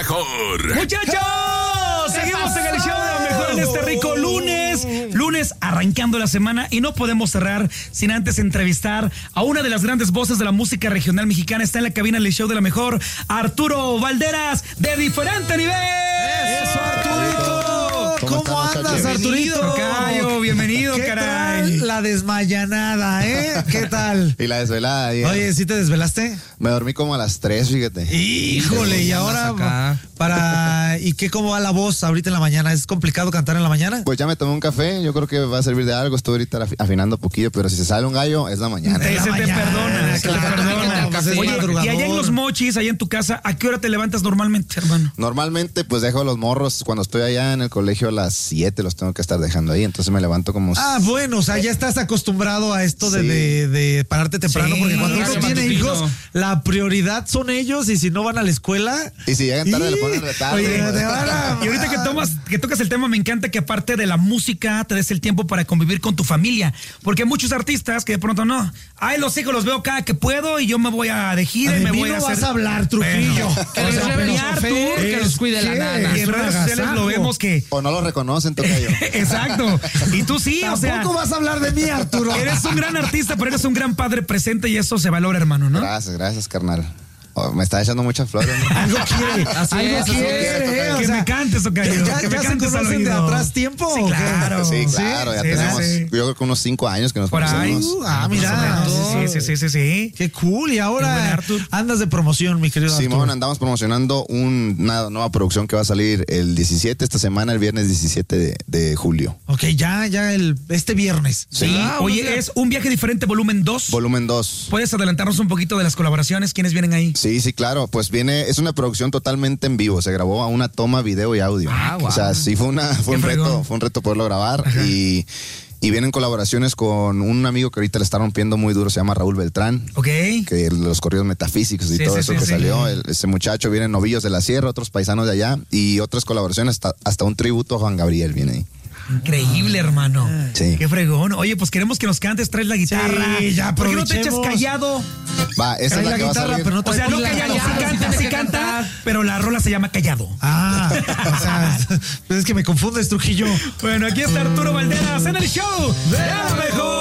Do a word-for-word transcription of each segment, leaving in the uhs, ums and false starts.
mejor. ¡Muchachos! Seguimos en el show de la mejor en este rico lunes. Lunes arrancando la semana y no podemos cerrar sin antes entrevistar a una de las grandes voces de la música regional mexicana. Está en la cabina del show de la mejor, Arturo Valderas, de Diferente Nivel. ¡Eso, Arturito! ¿Cómo, ¿Cómo andas, Arturito? Tocayo, bienvenido, ¿Qué caray. tal la desmayanada, eh? ¿Qué tal? Y la desvelada. Yeah. Oye, ¿sí te desvelaste? Me dormí como a las tres, fíjate. Híjole, y ahora para... ¿Y qué, cómo va la voz ahorita en la mañana? ¿Es complicado cantar en la mañana? Pues ya me tomé un café, yo creo que va a servir de algo. Estoy ahorita afinando poquillo, pero si se sale un gallo, es la mañana. Se te mañana, perdona, se te claro, perdona. pues es Oye, madrugador. y allá en Los Mochis, allá en tu casa, ¿a qué hora te levantas normalmente, hermano? Normalmente, pues dejo los morros, cuando estoy allá en el colegio a las siete, los tengo que estar dejando ahí, entonces me levanto como... Ah, bueno, o sea, ya estás acostumbrado a esto de, Sí. de, de pararte temprano, Sí, porque cuando uno claro, tiene matutino. hijos, la prioridad son ellos, y si no van a la escuela... Y si llegan tarde, ¡y! le ponen retardo. Oye, te van a- Y ahorita que tomas, que tocas el tema, me encanta que aparte de la música te des el tiempo para convivir con tu familia. Porque hay muchos artistas que de pronto no. Ay, los hijos los veo cada que puedo y yo me voy a de gira y De me mí voy a no hacer. vas a hablar, Trujillo. Bueno, Que o les sea, lleven pero los Artur, chofer, que los cuide la ¿qué? nana. y en redes sociales lo agasajo. vemos que. O no lo reconocen, tocayo. Exacto. Y tú sí, o sea. Tampoco vas a hablar de mí, Arturo. Eres un gran artista, pero eres un gran padre presente y eso se valora, hermano, ¿no? Gracias, gracias, carnal. Oh, me está echando muchas flores, ¿no? Algo quiere, Así algo es, así quiere, eh, o Que sea, me cantes, Tocayo. ¿Ya, que me ya se cantes al conocen de oído. atrás tiempo? Sí, o qué? claro. Sí, claro, ya sí, tenemos, sí. yo creo que unos cinco años que nos Por ahí. conocemos. Uh, ah, mira. Más o menos. Sí, sí, sí, sí, sí. Qué cool. Y Qué buen ahora Artur. andas de promoción, mi querido Simón, Arturo. andamos promocionando un- una nueva producción que va a salir el diecisiete, esta semana, el viernes diecisiete de, de julio. Ok, ya, ya el, este viernes. Sí. Ah, Oye, unos días. es un viaje diferente, volumen dos. Volumen dos. ¿Puedes adelantarnos un poquito de las colaboraciones? ¿Quiénes vienen ahí? Sí, sí, claro. Pues viene, es una producción totalmente en vivo. Se grabó a una toma, video y audio. Ah, guau. O sea, sí fue una, fue Qué un fregón. reto, fue un reto poderlo grabar. Y, y vienen colaboraciones con un amigo que ahorita le está rompiendo muy duro, se llama Raúl Beltrán. Ok. Que los corridos metafísicos y Sí, todo sí, eso sí, que sí. salió. El- ese muchacho viene en Novillos de la Sierra, otros paisanos de allá y otras colaboraciones, hasta, hasta un tributo a Juan Gabriel viene ahí. Increíble, hermano. Sí. Qué fregón. Oye, pues queremos que nos cantes, traes la guitarra. Sí, ya ¿Por qué no te echas aprovechemos. callado? Va, esa Trae es la, la que va a guitarra, salir. pero no O sea, no trae- callado, sí callado, canta, tienes sí que canta, cantar. pero la rola se llama Callado. Ah, o sea, pues es que me confundes, Trujillo. Bueno, aquí está Arturo Valderas en el show de la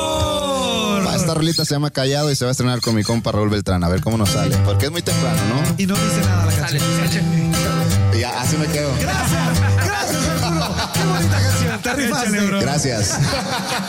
mejor. Va, esta rolita se llama Callado y se va a estrenar con mi compa Raúl Beltrán. A ver cómo nos sale. Porque es muy temprano, ¿no? Y no dice nada la canción. Y ya, así me quedo. Gracias, gracias, Arturo. Qué bonita canción. Te rifaste. Échale, bro. Gracias.